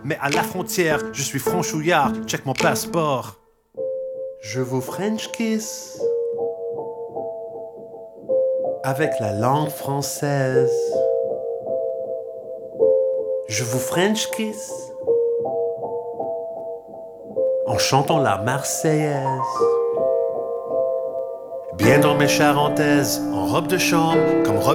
Mais à la frontière, je suis franchouillard, check mon passeport. Je vous French kiss avec la langue française. Je vous French kiss en chantant la Marseillaise. Bien dans mes charentaises, en robe de chambre, comme robe